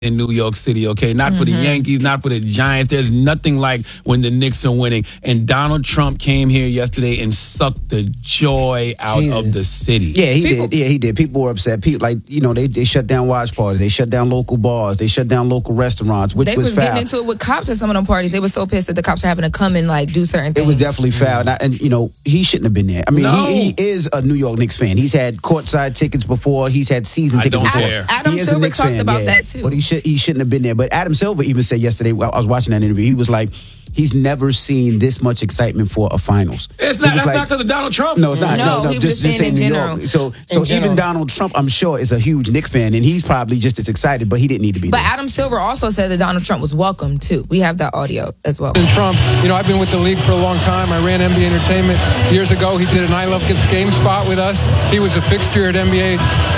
in New York City, okay? Not for the Yankees, not for the Giants. There's nothing like when the Knicks are winning. And Donald Trump came here yesterday and sucked the joy out of the city. Yeah, he did. Yeah, he did. People were upset. People, they shut down watch parties. They shut down local bars. They shut down local restaurants, which was foul. Getting into it with cops at some of them parties. They were so pissed that the cops were having to come and do certain things. It was definitely foul. And he shouldn't have been there. I mean, he is a New York Knicks fan. He's had courtside tickets before. He's had season tickets before. Adam Silver talked about that too. But he shouldn't have been there. But Adam Silver even said yesterday, I was watching that interview, he was like, he's never seen this much excitement for a finals. It's not. That's not because of Donald Trump. No, it's not. No, he was just saying in general. So even Donald Trump, I'm sure, is a huge Knicks fan, and he's probably just as excited, but he didn't need to be there. But Adam Silver also said that Donald Trump was welcome, too. We have that audio as well. And Trump, I've been with the league for a long time. I ran NBA Entertainment years ago. He did an I Love Kids game spot with us. He was a fixture at NBA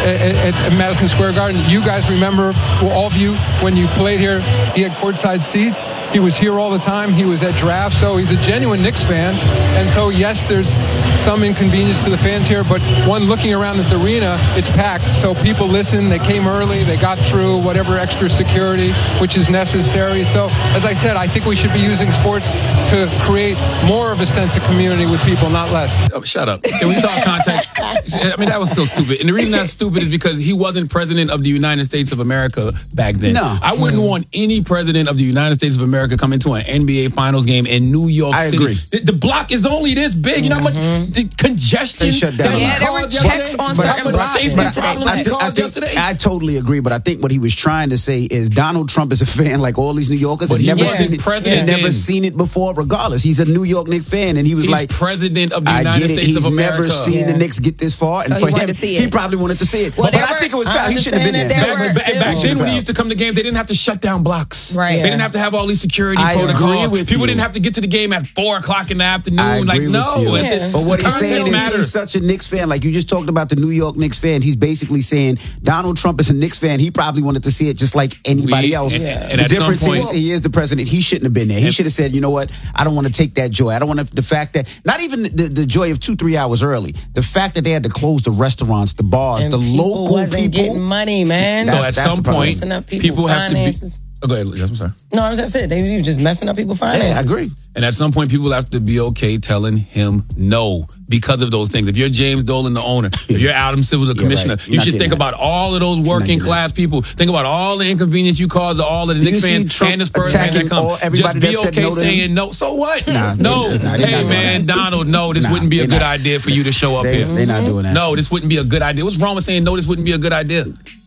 at Madison Square Garden. You guys remember, all of you, when you played here, he had courtside seats. He was here all the time. He was at drafts. So he's a genuine Knicks fan. And so, yes, there's some inconvenience to the fans here, but one looking around this arena, it's packed. So people listen. They came early. They got through whatever extra security, which is necessary. So, as I said, I think we should be using sports to create more of a sense of community with people, not less. Oh, shut up. Can we talk context? I mean, that was so stupid. And the reason that's stupid is because he wasn't president of the United States of America back then. No. I wouldn't want any president of the United States of America come into an NBA Finals game in New York City. I agree. The block is only this big. You know how much the congestion? They shut down. Yeah, there were checks on certain blocks yesterday. I totally agree, but I think what he was trying to say is Donald Trump is a fan like all these New Yorkers. But He he wasn't president never then. seen it before, regardless. He's a New York Knicks fan, and he was He's like, president of the I United get it. States He's of America. never seen the Knicks get this far. So And for he wanted him, to see it. he probably wanted to see it. Well, but I think it was foul. He shouldn't have been there. Back then, when he used to come to games, they didn't have to shut down blocks. Right. They didn't have to have all these security I protocols. agree with People you. didn't have to get to the game at 4:00 in the afternoon. I agree with you. But what he's saying is he's such a Knicks fan. Like you just talked about the New York Knicks fan. He's basically saying Donald Trump is a Knicks fan. He probably wanted to see it just like anybody else. And the at some difference point, is he is the president. He shouldn't have been there. He should have said, you know what? I don't want to take that joy. I don't want the fact that not even the joy of 2-3 hours early. The fact that they had to close the restaurants, the bars, and the local wasn't people getting money, man. So at some point, people have finances. to be. Oh, go ahead, Jess, I'm sorry. No, that's it. They were just messing up people's finances. Yeah, I agree. And at some point, people have to be okay telling him no because of those things. If you're James Dolan, the owner, if you're Adam Silver, the commissioner, right. you should think about all of those working class people. Think about all the inconvenience you cause to all of the Knicks fans and the Spurs fans that come. Just be okay saying no. So what? No. Hey, man, Donald, no, this wouldn't be a good idea for you to show up here. They're not doing that. No, this wouldn't be a good idea. What's wrong with saying no, this wouldn't be a good idea?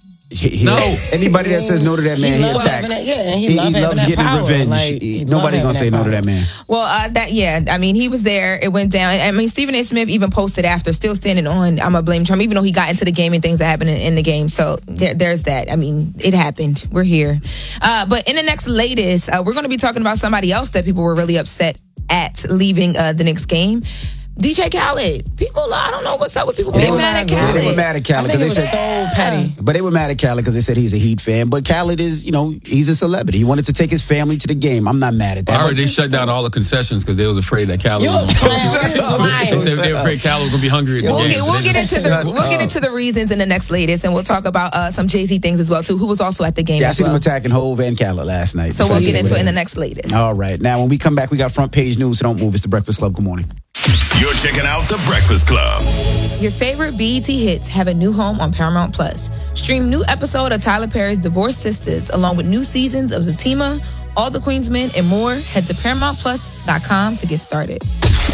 No. Anybody that says no to that man, he attacks. He loves getting power. revenge. Nobody gonna say no to that man. Well, I mean, he was there. It went down. I mean, Stephen A. Smith even posted after, still standing on, I'm going to blame Trump, even though he got into the game and things that happened in the game. So there's that. I mean, it happened. We're here. But in the next latest, we're going to be talking about somebody else that people were really upset at leaving the Knicks game. DJ Khaled. People, I don't know what's up with people being mad at Khaled. They were mad at Khaled because they said so petty. But they were mad at Khaled because they said he's a Heat fan. But Khaled is, he's a celebrity. He wanted to take his family to the game. I'm not mad at that. I heard they shut down all the concessions because they was afraid that Khaled was they were afraid Khaled was going to be hungry at the game. We'll get into the reasons in the next latest, and we'll talk about some Jay-Z things as well too, who was also at the game I as seen well. him attacking Hove and Khaled last night. So we'll get into it in the next latest. All right. Now, when we come back, we got front page news, so don't move. It's The Breakfast Club. Good morning. You're checking out The Breakfast Club. Your favorite BET hits have a new home on Paramount Plus. Stream new episode of Tyler Perry's Divorced Sisters, along with new seasons of Zatima, All the Queen's Men, and more. Head to ParamountPlus.com to get started.